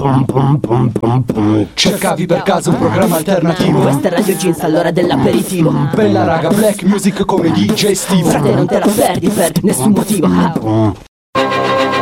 Cercavi per caso un programma alternativo? Questa è Radio Jeans all'ora dell'aperitivo. Bella raga, black music come DJ Steve. Frate, non te la perdi per nessun motivo.